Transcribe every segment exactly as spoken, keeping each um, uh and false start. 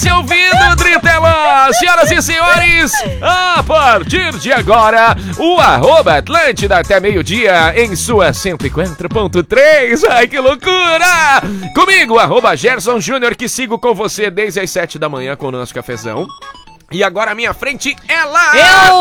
Ouvindo, Driteló, senhoras e senhores, a partir de agora, o arroba Atlântida até meio-dia em sua cento e quatro ponto três. Ai, que loucura! Comigo, arroba Gerson Júnior, que sigo com você desde as sete da manhã com o nosso cafezão. E agora à minha frente, ela!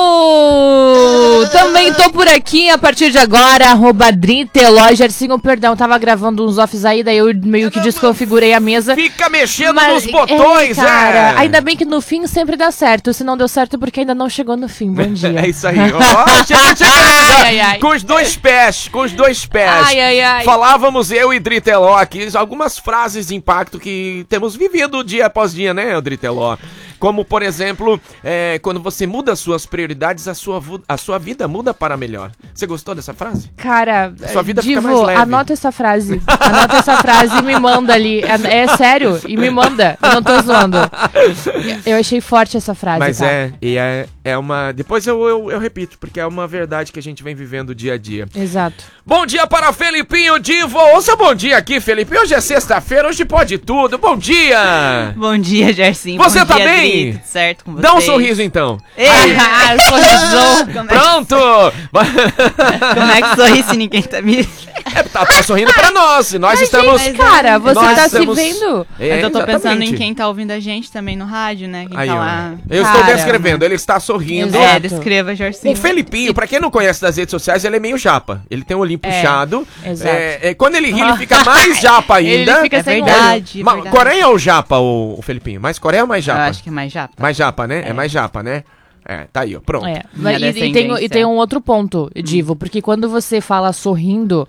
Eu também tô por aqui a partir de agora, arroba Driteló. Gersinho, perdão, tava gravando uns offs aí, daí eu meio que desconfigurei a mesa. Fica mexendo Mas, nos botões, é, cara, é! ainda bem que no fim sempre dá certo. Se não deu certo, porque ainda não chegou no fim. Bom dia. É isso aí. Ó, chegou chegando! Ai, ai, ai. Com os dois pés, com os dois pés. Ai, ai, ai. Falávamos eu e Driteló aqui, algumas frases de impacto que temos vivido dia após dia, né, Driteló? Como, por exemplo, é, quando você muda as suas prioridades, a sua, a sua vida muda para melhor. Você gostou dessa frase? Cara, sua vida Divo, fica mais leve. Anota essa frase. Anota essa frase e me manda ali. É, é sério, e me manda. Eu não tô zoando. Eu achei forte essa frase, Mas tá? é, e é, é uma... Depois eu, eu, eu repito, porque é uma verdade que a gente vem vivendo dia a dia. Exato. Bom dia para Felipinho Divo. Ô, seu bom dia aqui, Felipe. Hoje é sexta-feira, hoje pode tudo. Bom dia! Bom dia, Gersinho. Você bom tá dia, bem? Dri, tudo certo com você? Dá um sorriso, então. Ei, Ah, sorrisão. como, é, Pronto! como é que sorri se ninguém tá me... É, tá, tá sorrindo pra nós. Nós Mas, estamos... gente, cara, você nós tá estamos- se vendo? É, Mas eu tô pensando exatamente. em quem tá ouvindo a gente também no rádio, né? Quem Aí, tá ó. lá. Eu estou Cara, descrevendo, ele está sorrindo. Exato. É, descreva, Gersinho. O Felipinho, pra quem não conhece das redes sociais, ele é meio japa. Ele tem o olhinho É, puxado. exato. É, é, quando ele ri, ele fica mais japa ainda. Ele fica É sem verdade, Ma- verdade. Coreia ou japa, o, o Felipinho? Mais Coreia ou mais Eu japa? acho que é mais japa. Mais japa, né? É. mais japa, né? É, tá aí, ó. Pronto. É, Minha mas e, e, tem, descendência. e tem um outro ponto, Divo, porque quando você fala sorrindo,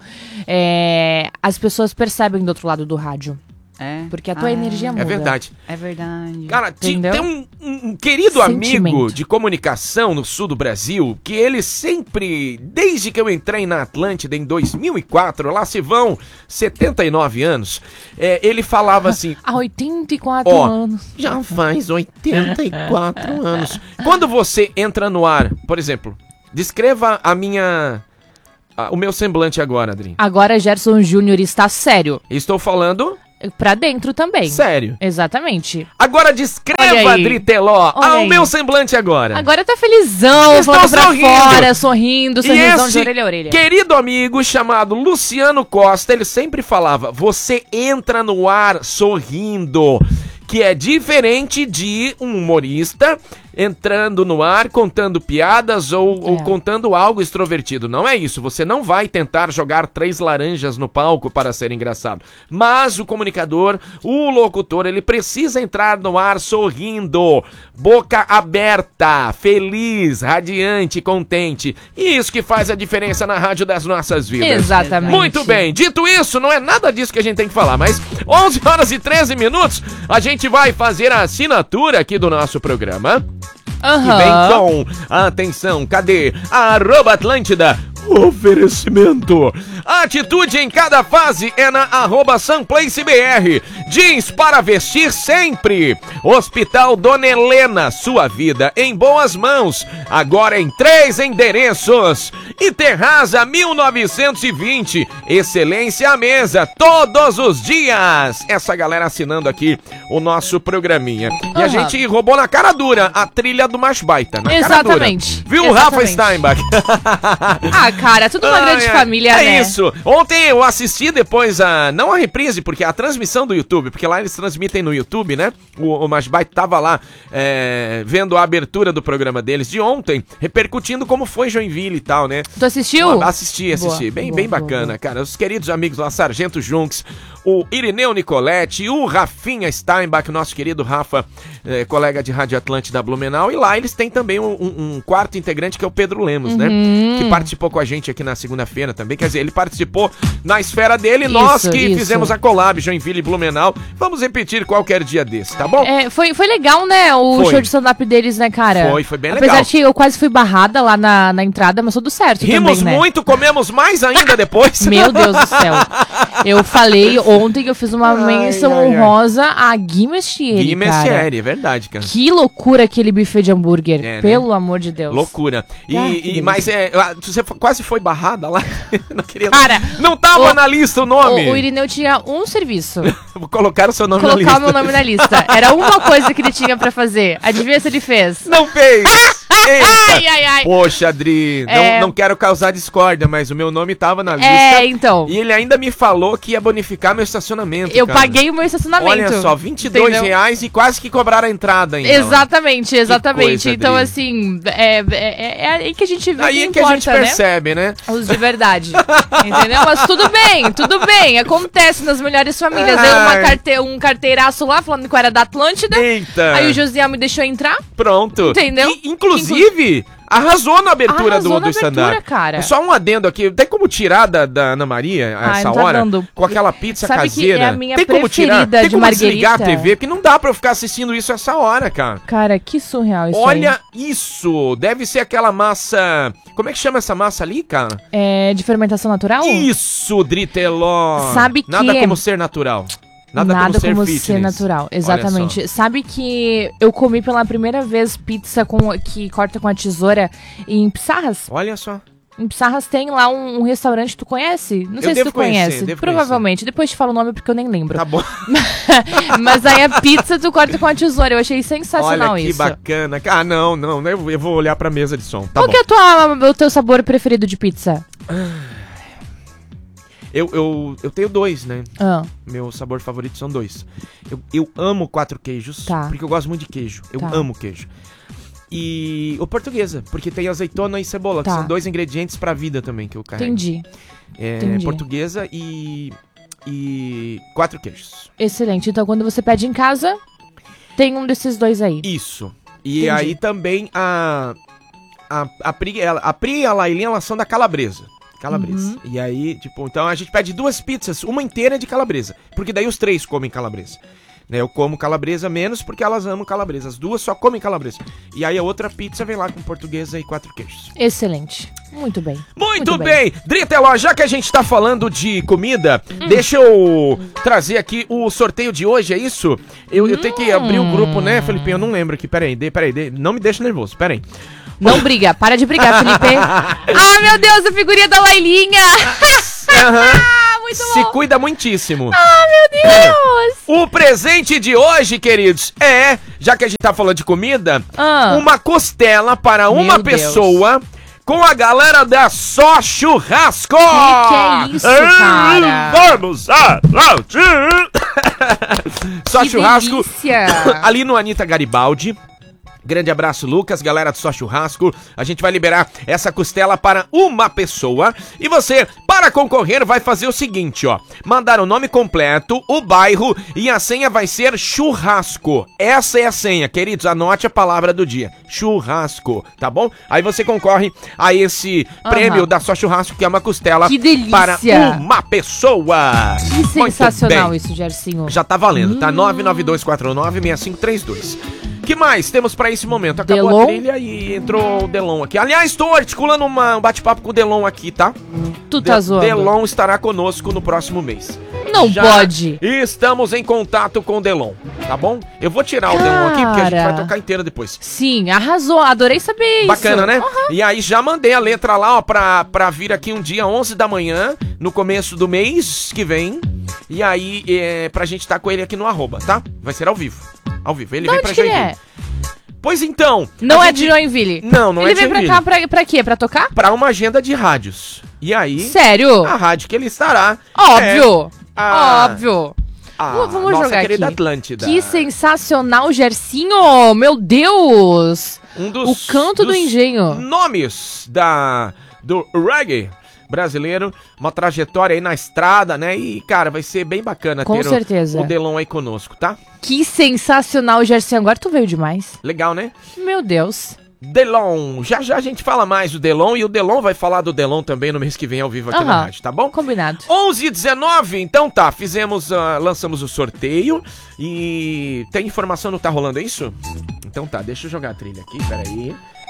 é, as pessoas percebem do outro lado do rádio. É. Porque a tua Ah, energia muda. É verdade. É verdade. Cara, ti- Entendeu? tem um, um- um querido Sentimento. amigo de comunicação no sul do Brasil, que ele sempre, desde que eu entrei na Atlântida em dois mil e quatro, lá se vão setenta e nove anos, é, ele falava assim... Há oitenta e quatro Ó, anos. já faz oitenta e quatro anos. Quando você entra no ar, por exemplo, descreva a minha... a- o meu semblante agora, Adri. Agora Gerson Júnior está sério. Estou falando Pra dentro também. sério. Exatamente. Agora Olha descreva, aí. Adri Teló, Olha ao aí. meu semblante agora. Agora tá felizão, Estou falando pra sorrindo. fora, sorrindo, E sorrisão de esse orelha a orelha. querido amigo chamado Luciano Costa, ele sempre falava, você entra no ar sorrindo, que é diferente de um humorista entrando no ar, contando piadas ou, ou É. contando algo extrovertido. Não é isso, você não vai tentar jogar três laranjas no palco para ser engraçado. Mas o comunicador, o locutor, ele precisa entrar no ar sorrindo, boca aberta, feliz, radiante, contente. E isso que faz a diferença na rádio das nossas vidas. Exatamente. Muito bem, dito isso, não é nada disso que a gente tem que falar, mas onze horas e treze minutos, a gente vai fazer a assinatura aqui do nosso programa. Aham. E vem com, atenção, cadê? Arroba Atlântida, oferecimento. Atitude em cada fase é na arroba SunPlaceBR. Jeans para vestir sempre. Hospital Dona Helena, sua vida em boas mãos. Agora em três endereços. E Terraza mil novecentos e vinte, excelência à mesa todos os dias. Essa galera assinando aqui o nosso programinha. E a Aham. gente roubou na cara dura a trilha do Mais Baita. Na Exatamente. Cara dura. Viu, Rafa Exatamente. Steinbach? Ah, cara, tudo uma Ai, grande ai, família, é né? isso. Ontem eu assisti depois a... Não a reprise, porque a transmissão do YouTube. Porque lá eles transmitem no YouTube, né? O, o Mais Baita tava lá é, vendo a abertura do programa deles de ontem, repercutindo como foi Joinville e tal, né? Tu assistiu? Assisti, assisti. Boa, bem, boa, bem boa, bacana, boa. cara. Os queridos amigos lá, Sargento Junks, o Irineu Nicoletti, o Rafinha Steinbach, nosso querido Rafa, eh, colega de Rádio Atlântida Blumenau. E lá eles têm também um, um- um quarto integrante que é o Pedro Lemos, né? Uhum. Que participou com a gente aqui na segunda-feira também. Quer dizer, ele participou na esfera dele, nós Isso, que isso. fizemos a collab Joinville e Blumenau. Vamos repetir qualquer dia desse, tá bom? É, foi, foi legal, né? O Foi. show de stand-up deles, né, cara? Foi, foi bem Apesar legal. de que eu quase fui barrada lá na, na entrada, mas tudo certo Rimos também, né? muito, comemos mais ainda depois. Meu Deus do céu. Eu falei, ontem eu fiz uma Ai, menção ai, ai. honrosa a Guy Mestieri, Guy cara. Mestieri, é verdade, cara. Que loucura aquele buffet de hambúrguer, É, né? pelo amor de Deus. Loucura. E, Ah, que e- delícia. mas é, ah, você fo- quase foi barrada lá. Não queria. Cara, não tava o- na lista o O, nome. o Irineu tinha um serviço, Colocaram seu nome na colocar lista. o meu nome na lista. Era uma coisa que ele tinha pra fazer. Adivinha se ele fez? Não fez. Eita. Ai, ai, ai. Poxa, Adri, É. não, não quero causar discórdia, mas o meu nome tava na lista. É, então. E ele ainda me falou que ia bonificar meu estacionamento. Eu cara. paguei o meu estacionamento. Olha só, vinte e dois entendeu? reais e quase que cobraram a entrada ainda. Exatamente, exatamente. coisa, Então, Adri. assim, é, é, é aí que a gente vê Aí que é que importa, a gente né? percebe, né? Os de verdade. Entendeu? Mas tudo bem, tudo bem. Acontece nas melhores famílias. Deu uma Ai. carte um carteiraço lá falando que eu era da Atlântida. Eita. Aí o Josiel me deixou entrar. Pronto. Entendeu? E, inclusive, arrasou na abertura Arrasou do, na do stand-up. abertura, cara. Só um adendo aqui. Tem como tirar da, da Ana Maria a Ai, essa não tá hora? dando. Com aquela pizza Sabe que caseira? é a minha tem como tirar? preferida Tem de como desligar a marguerita? T V? Porque não dá pra eu ficar assistindo isso essa hora, cara. Cara, que surreal isso Olha aí. isso. Deve ser aquela massa... Como é que chama essa massa ali, cara? É de fermentação natural? Isso, Driteló. Sabe Nada que- como ser natural. Nada, Nada, como ser como fitness. ser natural, Olha exatamente. Sabe que eu comi pela primeira vez pizza com, que corta com a tesoura em Pissarras? só. Olha só. Em Pissarras tem lá um, um restaurante, tu conhece? Não sei se devo tu conhece. conhecer, devo Provavelmente. Depois te falo o nome porque eu nem lembro. Tá bom. Mas aí a pizza tu corta com a tesoura. Eu achei sensacional Olha que isso. bacana. Ah, não, não. Eu, eu vou olhar pra mesa de som. Tá Qual bom. que é a tua, o teu sabor preferido de pizza? Eu, eu, eu tenho dois, né? Ah, Meu sabor favorito são dois. Eu, eu amo quatro queijos, Tá. porque eu gosto muito de queijo. Eu Tá. amo queijo. E o portuguesa, porque tem azeitona e cebola, Tá. que são dois ingredientes pra vida também que eu carrego. entendi. É, entendi. portuguesa e, e quatro queijos. Excelente. Então quando você pede em casa, tem um desses dois aí. Isso. E Entendi. aí também a a, a, Pri, ela- a Pri e a Lailinha, elas são da calabresa. Calabresa. Uhum. E aí, tipo, então a gente pede duas pizzas, uma inteira de calabresa. Porque daí os três comem calabresa. Né, eu como calabresa menos porque elas amam calabresa. As duas só comem calabresa. E aí a outra pizza vem lá com portuguesa e quatro queijos. Excelente. Muito bem. Muito, bem. Driteló, já que a gente tá falando de comida, deixa eu trazer aqui o sorteio de hoje, é isso? Eu, eu tenho que abrir o grupo, né, Felipe? Eu não lembro aqui, peraí, de, peraí, de, não me deixa nervoso, peraí. Não briga, para de brigar, Felipe. Ah, meu Deus, a figurinha da Lailinha. Aham. Ah, muito Se bom. cuida muitíssimo. Ah, meu Deus. O presente de hoje, queridos, é, já que a gente tá falando de comida, Ah. uma costela para uma Meu Deus. pessoa com a galera da Só Churrasco. Que que é isso, cara? Vamos aplaudir. Só Que Churrasco, delícia. ali no Anitta Garibaldi. Grande abraço, Lucas, galera do Só Churrasco. A gente vai liberar essa costela para uma pessoa. E você, para concorrer, vai fazer o seguinte, ó. Mandar o nome completo, o bairro e a senha vai ser churrasco. Essa é a senha, queridos. Anote a palavra do dia. Churrasco, tá bom? Aí você concorre a esse Aham. prêmio da Só Churrasco, que é uma costela Que delícia. para uma pessoa. Que Muito sensacional bem. isso, Gersinho. Já tá valendo, Hum. tá? nove nove dois quatro nove seis cinco três dois. Que mais temos pra esse momento? Acabou Delon? a trilha e entrou o Delon aqui. Aliás, estou articulando uma- um bate-papo com o Delon aqui, tá? Tu tá De- zoando. Delon estará conosco no próximo mês. Não Já pode. Estamos em contato com o Delon, tá bom? Eu vou tirar o Delon aqui porque a gente vai Cara. tocar inteira depois. Sim, arrasou. Adorei saber isso. Bacana, né? E aí já mandei a letra lá, ó, pra, pra vir aqui um dia, onze da manhã, no começo do mês que vem. E aí, é, pra gente estar com ele aqui no arroba, tá? Vai ser ao vivo. Ao vivo. Ele De vem onde pra que ele Joinville. é? Pois então. Não a é gente- de Joinville? Não, não ele é de veio pra Joinville. cá pra, pra quê? Pra tocar? Pra uma agenda de rádios. E aí, Sério? a rádio que ele estará... Óbvio. é a- Óbvio. a V- Vamos nossa jogar querida aqui. Atlântida. Que sensacional, Gersinho! Meu Deus! Um O canto do engenho. Nomes da, do reggae brasileiro, uma trajetória aí na estrada, né? E, cara, vai ser bem bacana Com ter o- certeza. o Delon aí conosco, tá? Que sensacional, Gersinho. Agora tu veio demais. Legal, né? Meu Deus. Delon, já já a gente fala mais do Delon e o Delon vai falar do Delon também no mês que vem ao vivo aqui na Aham. rádio, tá bom? Combinado. onze e dezenove, então tá, fizemos, ah, lançamos o sorteio e tem informação no Tá Rolando, é isso? Então tá, deixa eu jogar a trilha aqui, peraí.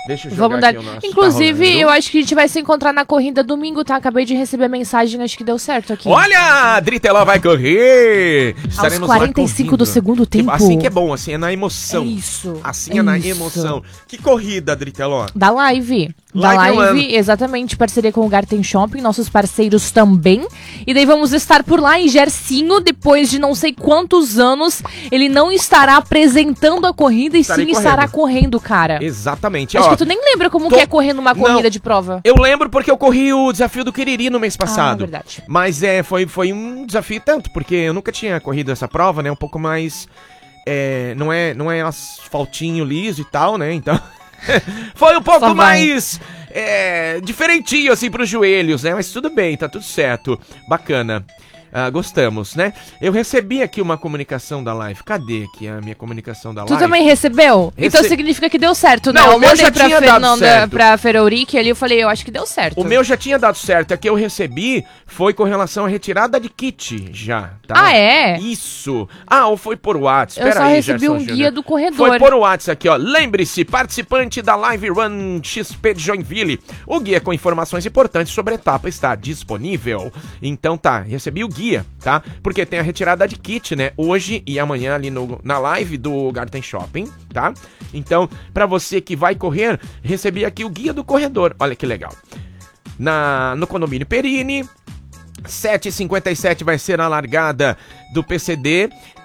Deixa eu jogar Vamos dar. aqui o nosso Inclusive, tá eu acho que a gente vai se encontrar na corrida domingo, tá? Acabei de receber a mensagem, acho que deu certo aqui. Olha, a Driteló vai correr! Aos quarenta e cinco do segundo tempo. Assim que é bom, assim é na emoção. É isso. Assim é, na isso. emoção. Que corrida, Driteló? Da live. Da Live live, exatamente, parceria com o Garten Shopping, nossos parceiros também. E daí vamos estar por lá em Gercinho, depois de não sei quantos anos, ele não estará apresentando a corrida e Estarei sim correndo. estará correndo, cara. Exatamente. Acho Ó, que tu nem lembra como tô- que é correr numa corrida Não. de prova. eu lembro porque eu corri o desafio do Quiriri no mês passado. Ah, verdade. Mas é, foi, foi um desafio tanto, porque eu nunca tinha corrido essa prova, né? Um pouco mais. É, não, é, não é asfaltinho liso e tal, né? Então. Foi um pouco Só vai. mais é, diferentinho, assim, pros joelhos, né? Mas tudo bem, tá tudo certo. Bacana. Ah, gostamos, né? Eu recebi aqui uma comunicação da live. Cadê aqui a minha comunicação da Tu live? também recebeu? Rece- Então significa que deu certo, né? Não, eu o meu mandei já pra tinha dado Fernanda, certo. pra Ferourique ali, eu falei, eu acho que deu certo. O meu já tinha dado certo. A que eu recebi foi com relação à retirada de kit, já, tá? Ah, é? Isso. Ah, ou foi por WhatsApp? Eu Espera só aí, recebi Gerson um Júnior. guia do corredor. Foi por WhatsApp aqui, ó. Lembre-se, participante da Live Run X P de Joinville. O guia com informações importantes sobre a etapa está disponível. Então tá, recebi o guia, tá? Porque tem a retirada de kit, né? Hoje e amanhã ali no, na live do Garten Shopping, tá? Então, pra você que vai correr, recebi aqui o guia do corredor. Olha que legal. Na, no condomínio Perini, sete e cinquenta e sete vai ser a largada do P C D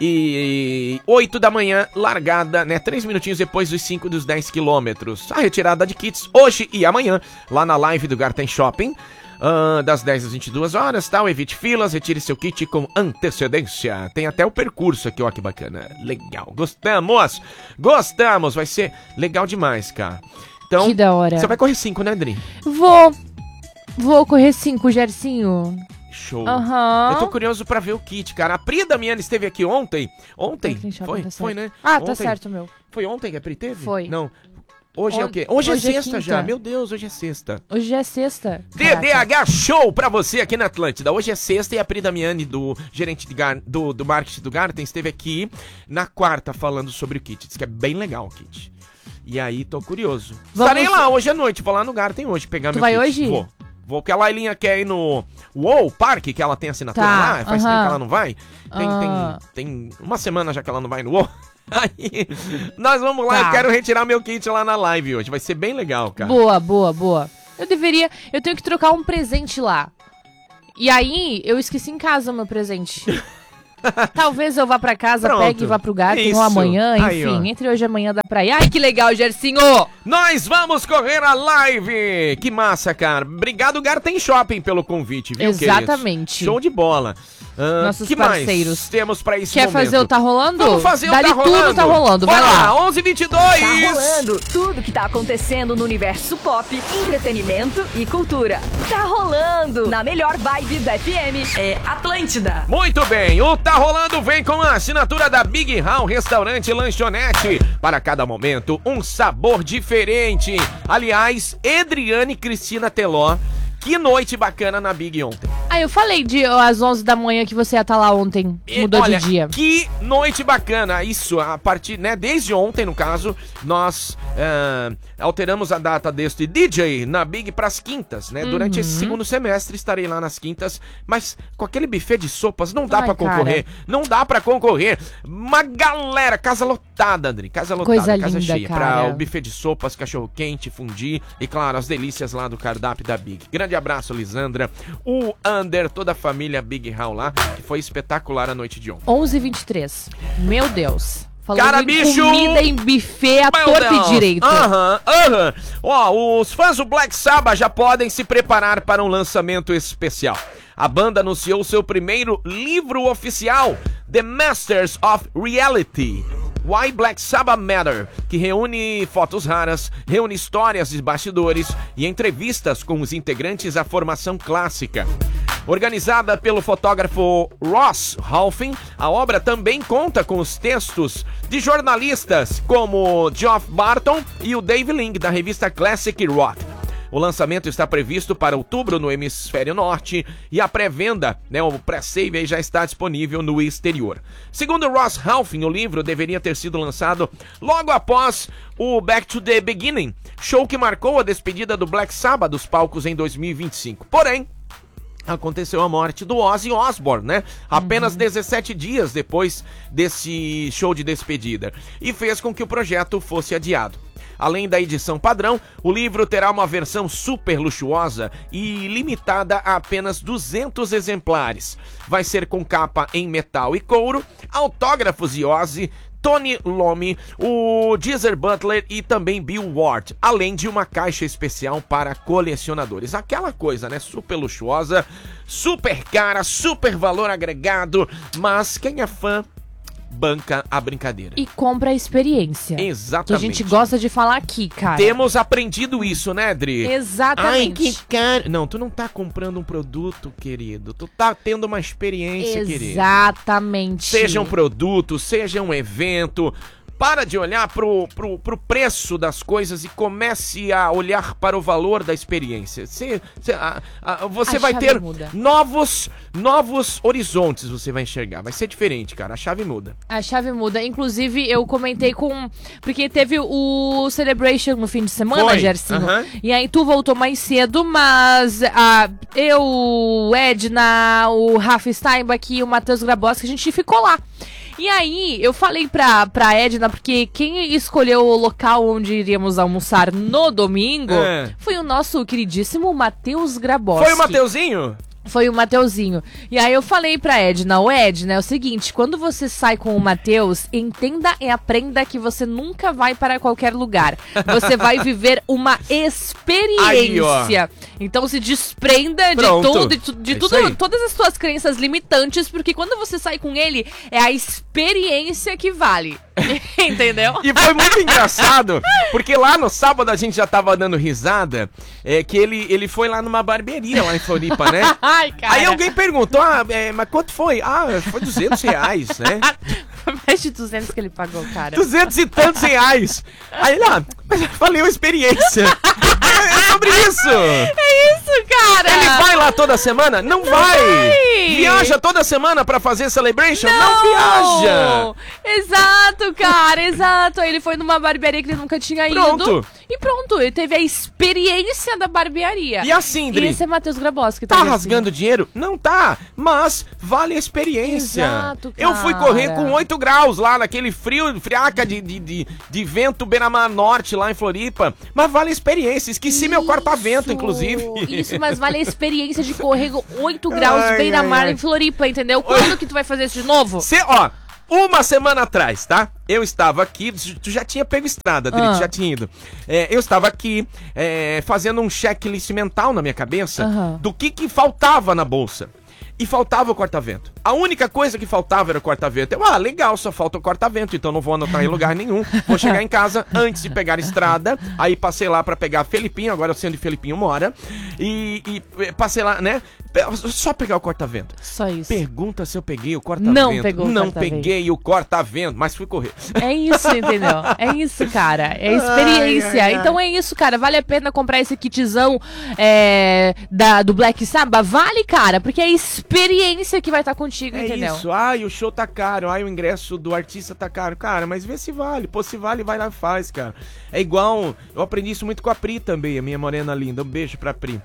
e oito da manhã, largada, né? três minutinhos depois dos cinco dos dez quilômetros. A retirada de kits hoje e amanhã, lá na live do Garten Shopping. Uh, das dez às vinte e duas horas, tal, evite filas, retire seu kit com antecedência. Tem até o percurso aqui, ó, que bacana. Legal, gostamos, gostamos, vai ser legal demais, cara. Então, Que da hora. você vai correr cinco, né, Adri? Vou. Vou correr cinco, Gercinho. Show. Aham. Eu tô curioso pra ver o kit, cara. A Pri Damiani esteve aqui ontem. Ontem? Garten Shopping, Foi, tá foi, certo. né? Ah, Ontem. tá certo, meu. Foi ontem que a Pri teve? Foi. Não. Hoje é On- o quê? Hoje, hoje é é sexta quinta. já. Meu Deus, hoje é sexta. Hoje é sexta. D D H Show pra você aqui na Atlântida. Hoje é sexta e a Pri Damiani, do gerente de gar... do, do marketing do Garten, esteve aqui na quarta falando sobre o kit. Diz que é bem legal o kit. E aí, tô curioso. Vamos- Estarei lá hoje à noite. Vou lá no Garten hoje pegar Tu meu vai kit. hoje? Vou. Vou, porque a Lailinha quer ir no Wow Park, que ela tem assinatura Tá, lá. Faz tempo aham. que ela não vai. Tem, Ah. tem, tem uma semana já que ela não vai no Wow. Aí, nós vamos lá. Tá. Eu quero retirar meu kit lá na live hoje. Vai ser bem legal, cara. Boa, boa, boa. Eu deveria. Eu tenho que trocar um presente lá. E aí, eu esqueci em casa o meu presente. Talvez eu vá pra casa, Pronto. pegue e vá pro Garten Isso. ou amanhã, Aí, enfim. ó. Entre hoje e amanhã dá pra ir. Ai, que legal, Gercinho! Nós vamos correr a live! Que massa, cara. Obrigado, Garten Shopping, pelo convite, viu, Exatamente. queridos? Show de bola. Ah, Nossos que parceiros. mais temos pra esse Quer momento? fazer o Tá Rolando? Vamos fazer Dali o Tá tudo Rolando. Tá Rolando, vai Bora lá. onze e vinte e dois. Tá rolando tudo que tá acontecendo no universo pop, entretenimento e cultura. Tá rolando na melhor vibe da F M. É Atlântida. Muito bem, o Tá Rolando vem com a assinatura da Big Hall Restaurante e Lanchonete. Para cada momento, um sabor diferente. Aliás, Edriane e Cristina Teló, que noite bacana na Big ontem. Ah, eu falei de ó, às onze da manhã que você ia estar lá ontem. E, Mudou olha, de dia. Que noite bacana. Isso, a partir, né, desde ontem, no caso, nós ah, alteramos a data deste D J na Big pras quintas, né? Durante Uhum. esse segundo semestre estarei lá nas quintas, mas com aquele buffet de sopas não dá Ai, pra concorrer. cara. Não dá pra concorrer. Uma galera, casa lotada, André, casa lotada, Coisa casa linda, cheia. cara. Pra o buffet de sopas, cachorro quente, fundi e, claro, as delícias lá do cardápio da Big. Grande abraço, Lisandra, o Ander, toda a família Big Hall lá, que foi espetacular a noite de ontem. onze e vinte e três. Meu Deus. Falando Cara, em bicho! comida em buffet a Meu torta Deus. e direito. Aham, aham. Ó, os fãs do Black Sabbath já podem se preparar para um lançamento especial. A banda anunciou seu primeiro livro oficial, The Masters of Reality. Why Black Sabbath Matter, que reúne fotos raras, reúne histórias de bastidores e entrevistas com os integrantes da formação clássica. Organizada pelo fotógrafo Ross Halfin, a obra também conta com os textos de jornalistas como Geoff Barton e o Dave Ling, da revista Classic Rock. O lançamento está previsto para outubro no hemisfério norte e a pré-venda, né, o pré-save aí já está disponível no exterior. Segundo Ross Halfin, o livro deveria ter sido lançado logo após o Back to the Beginning, show que marcou a despedida do Black Sabbath dos palcos em dois mil e vinte e cinco. Porém, aconteceu a morte do Ozzy Osbourne, né? Apenas uhum. dezessete dias depois desse show de despedida, e fez com que o projeto fosse adiado. Além da edição padrão, o livro terá uma versão super luxuosa e limitada a apenas duzentos exemplares. Vai ser com capa em metal e couro, autógrafos de Ozzy, Tony Iommi, o Geezer Butler e também Bill Ward, além de uma caixa especial para colecionadores. Aquela coisa, né? Super luxuosa, super cara, super valor agregado, mas quem é fã banca a brincadeira. E compra a experiência. Exatamente. Que a gente gosta de falar aqui, cara. Temos aprendido isso, né, Dri? Exatamente. Ai, que caro. Não, tu não tá comprando um produto, querido. Tu tá tendo uma experiência, querido. Exatamente. Seja um produto, seja um evento. Para de olhar pro, pro, pro preço das coisas e comece a olhar para o valor da experiência. Você, você, a, a, você vai ter muda. novos, novos horizontes, você vai enxergar. Vai ser diferente, cara. A chave muda. A chave muda. Inclusive, eu comentei com... Porque teve o Celebration no fim de semana, Gersinho. Uhum. E aí tu voltou mais cedo, mas a, eu, o Edna, o Rafa Steinbach e o Matheus Grabowski, a gente ficou lá. E aí, eu falei pra, pra Edna, porque quem escolheu o local onde iríamos almoçar no domingo é. foi o nosso queridíssimo Matheus Grabowski. Foi o Mateuzinho? Foi o Mateuzinho. E aí eu falei pra Edna, o Edna, é o seguinte, quando você sai com o Matheus, entenda e aprenda que você nunca vai para qualquer lugar. Você vai viver uma experiência. Aí, então se desprenda de, todo, de, de é tudo, todas as suas crenças limitantes, porque quando você sai com ele, é a experiência que vale. Entendeu? E foi muito engraçado, porque lá no sábado a gente já tava dando risada, é, que ele, ele foi lá numa barbearia lá em Floripa, né? Ai, cara. Aí alguém perguntou, ah, é, mas quanto foi? Ah, foi duzentos reais, né? Mais de duzentos que ele pagou, cara. duzentos e tantos reais. Aí ele, ah, mas valeu a experiência. É, é sobre isso. É isso, cara. Ele vai lá toda semana? Não, Não vai. vai. Viaja toda semana pra fazer Celebration? Não, Não viaja. Exato, cara, exato. Aí ele foi numa barbearia que ele nunca tinha pronto. ido. E pronto, ele teve a experiência da barbearia. E assim, Dri, e esse é Matheus Grabowski. Tá rasgando assim. dinheiro? Não tá, mas vale a experiência. Exato, cara. Eu fui correr com oito graus lá, naquele frio, friaca de, de, de, de vento beira-mar norte lá em Floripa. Mas vale a experiência. Esqueci isso, meu corta-vento, inclusive. Isso, mas vale a experiência de correr oito graus beira-mar em Floripa, entendeu? Quando Oi. que tu vai fazer isso de novo? Cê, ó... Uma semana atrás, tá? Eu estava aqui, tu já tinha pego estrada, Dri, ah. tu já tinha ido. É, eu estava aqui é, fazendo um checklist mental na minha cabeça uhum. do que que faltava na bolsa. E faltava o corta-vento. A única coisa que faltava era o corta-vento. Eu, ah, legal, só falta o corta-vento, então não vou anotar em lugar nenhum. Vou chegar em casa antes de pegar a estrada. Aí passei lá pra pegar Felipinho, agora eu sei onde Felipinho mora. E, e passei lá, né? Só pegar o corta-vento. Só isso. Pergunta se eu peguei o corta-vento. Não pegou o Não corta-vento. peguei o corta-vento, mas fui correr. É isso, entendeu? É isso, cara. É experiência. Ai, ai, ai. Então é isso, cara. Vale a pena comprar esse kitzão é, da, do Black Sabbath? Vale, cara, porque é experiência que vai estar tá contigo, é entendeu? Isso. Ai, o show tá caro. Ai, o ingresso do artista tá caro. Cara, mas vê se vale. Pô, se vale, vai lá e faz, cara. É igual... Eu aprendi isso muito com a Pri também, a minha morena linda. Um beijo pra Pri.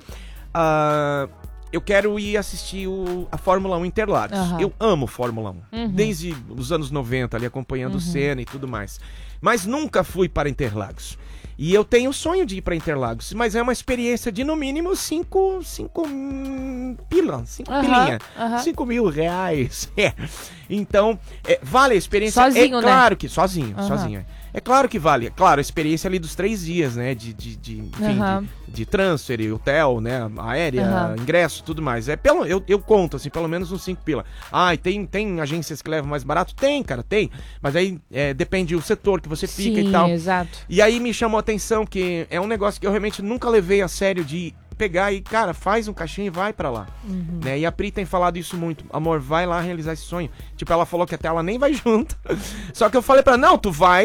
Ah... Uh... Eu quero ir assistir o, a Fórmula um Interlagos. Uhum. Eu amo Fórmula um. Uhum. Desde os anos noventa, ali acompanhando o uhum. Senna e tudo mais. Mas nunca fui para Interlagos. E eu tenho o sonho de ir para Interlagos. Mas é uma experiência de, no mínimo, cinco, cinco hum, pila. Cinco uhum. pilinha. Uhum. Cinco mil reais. É. Então, é, vale a experiência. Sozinho, é né? Claro que... Sozinho, uhum. sozinho. É claro que vale. É claro, a experiência ali dos três dias, né? De, de, de, enfim, uhum. de, de transfer, hotel, né? Aérea, uhum. ingresso, tudo mais. É pelo, eu, eu conto, assim, pelo menos uns cinco pila. Ah, e tem, tem agências que levam mais barato? Tem, cara, tem. Mas aí é, depende do setor que você fica Sim, e tal. Exato. E aí me chamou a atenção que é um negócio que eu realmente nunca levei a sério de pegar e, cara, faz um caixinha e vai pra lá. Uhum. Né? E a Pri tem falado isso muito. Amor, vai lá realizar esse sonho. Tipo, ela falou que até ela nem vai junto. Só que eu falei pra ela, não, tu vai...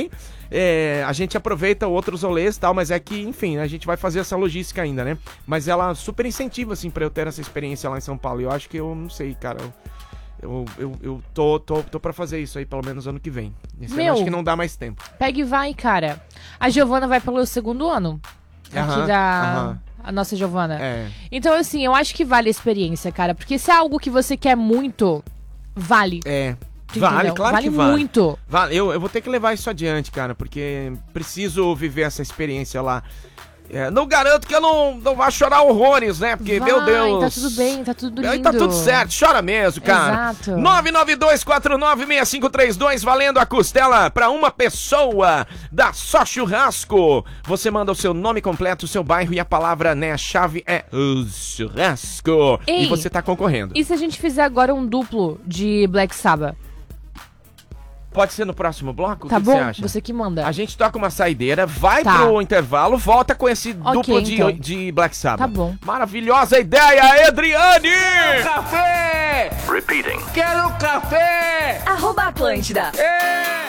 é, a gente aproveita outros rolês e tal, mas é que, enfim, a gente vai fazer essa logística ainda, né? Mas ela super incentiva, assim, pra eu ter essa experiência lá em São Paulo. E eu acho que eu, não sei, cara, eu, eu, eu, eu tô, tô, tô pra fazer isso aí, pelo menos ano que vem. Esse ano Meu, acho que não dá mais tempo. Pega e vai, cara. A Giovana vai pelo segundo ano. Aqui Aham, da... aham. A nossa Giovana. É. Então, assim, eu acho que vale a experiência, cara. Porque se é algo que você quer muito, vale. É. Entendeu? Vale, claro vale que vale. muito. Vale. Eu, eu vou ter que levar isso adiante, cara, porque preciso viver essa experiência lá. É, não garanto que eu não, não vá chorar horrores, né? Porque, Vai, meu Deus... tá tudo bem, tá tudo lindo. Aí tá tudo certo, chora mesmo, cara. Exato. nove nove dois quatro nove seis cinco três dois, valendo a costela pra uma pessoa da Só Churrasco. Você manda o seu nome completo, o seu bairro e a palavra, né, a chave é o churrasco. Ei, e você tá concorrendo. E se a gente fizer agora um duplo de Black Sabbath? Pode ser no próximo bloco? Tá o que bom? você acha? Você que manda. A gente toca uma saideira, vai Tá. pro intervalo, volta com esse Ok, duplo de, então. de Black Sabbath. Tá bom. Maravilhosa ideia, Adriane! Café! Repeating. Quero café! Arroba Atlântida. É!